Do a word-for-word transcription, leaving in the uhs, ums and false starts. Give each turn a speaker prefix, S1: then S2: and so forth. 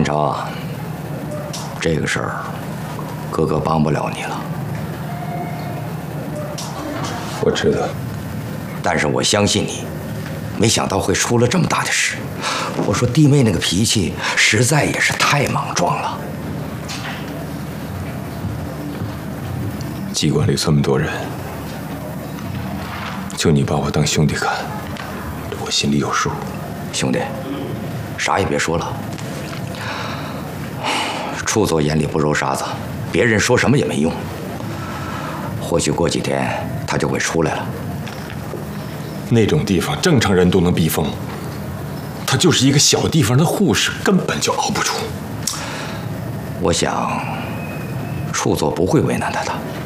S1: 成，这个事儿，哥哥帮不了你了。
S2: 我知道，
S1: 但是我相信你，没想到会出了这么大的事。我说弟妹那个脾气，实在也是太莽撞了。
S2: 机关里这么多人，就你把我当兄弟看，我心里有数。
S1: 兄弟，啥也别说了。处座眼里不揉沙子，别人说什么也没用。或许过几天他就会出来了。
S2: 那种地方正常人都能避风，他就是一个小地方的护士，根本就熬不出。
S1: 我想，处座不会为难他的。